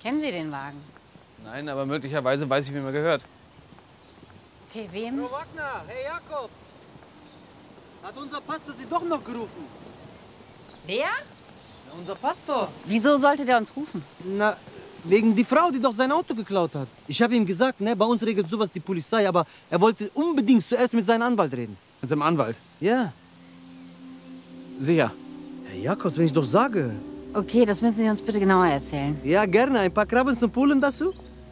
Kennen Sie den Wagen? Nein, aber möglicherweise weiß ich, wem er gehört. Okay, wem? Frau Wagner, Herr Jakobs. Hat unser Pastor Sie doch noch gerufen? Wer? Na, unser Pastor. Wieso sollte der uns rufen? Na, wegen die Frau, die doch sein Auto geklaut hat. Ich habe ihm gesagt, ne, bei uns regelt sowas die Polizei, aber er wollte unbedingt zuerst mit seinem Anwalt reden. Mit seinem Anwalt? Ja. Sicher. Herr Jakobs, wenn ich doch sage. Okay, das müssen Sie uns bitte genauer erzählen. Ja, gerne. Ein paar Krabben zum Polen dazu?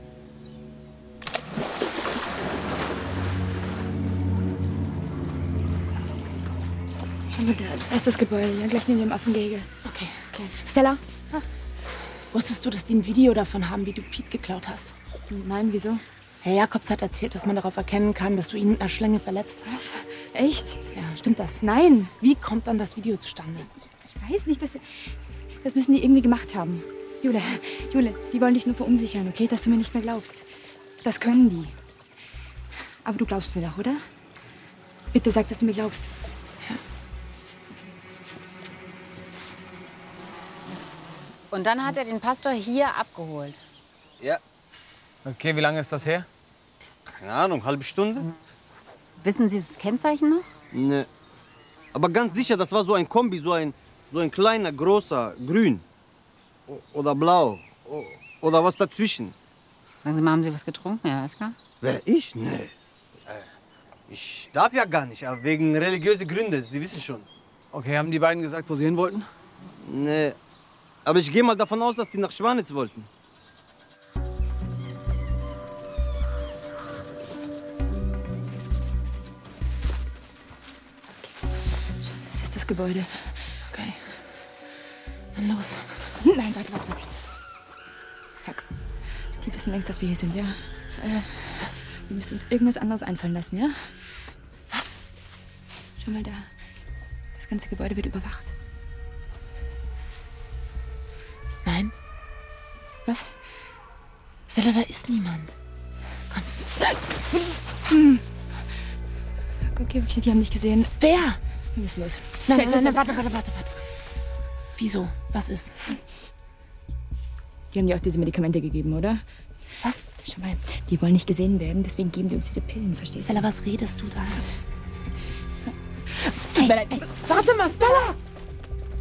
Schau mal, da ist das Gebäude, ja, gleich neben dem Affengehege. Okay. Stella, wusstest du, dass die ein Video davon haben, wie du Piet geklaut hast? Nein, wieso? Herr Jakobs hat erzählt, dass man darauf erkennen kann, dass du ihn mit einer Schlinge verletzt hast. Echt? Ja, stimmt das? Nein. Wie kommt dann das Video zustande? Ich weiß nicht, das müssen die irgendwie gemacht haben. Jule, die wollen dich nur verunsichern, okay? Dass du mir nicht mehr glaubst. Das können die. Aber du glaubst mir doch, oder? Bitte sag, dass du mir glaubst. Und dann hat er den Pastor hier abgeholt. Ja. Okay, wie lange ist das her? Keine Ahnung, halbe Stunde? Wissen Sie das Kennzeichen noch? Ne. Aber ganz sicher, das war so ein Kombi, so ein kleiner, großer, grün. Oder blau. Oder was dazwischen. Sagen Sie mal, haben Sie was getrunken, Herr Oskar? Wer, ich? Nee. Ich darf ja gar nicht, aber wegen religiöser Gründe, Sie wissen schon. Okay, haben die beiden gesagt, wo sie hin wollten? Nee. Aber ich gehe mal davon aus, dass die nach Schwanitz wollten. Das ist das Gebäude. Okay. Dann los. Nein, warte. Fuck. Die wissen längst, dass wir hier sind, ja? Wir müssen uns irgendwas anderes einfallen lassen, ja? Was? Schau mal da. Das ganze Gebäude wird überwacht. Nein. Was? Stella, da ist niemand. Okay, die haben dich gesehen. Wer? Wir müssen los. Nein, warte. Wieso? Was ist? Die haben dir auch diese Medikamente gegeben, oder? Was? Schau mal, die wollen nicht gesehen werden, deswegen geben die uns diese Pillen, verstehst du? Stella, was redest du da? Tut mir leid. Warte mal, Stella!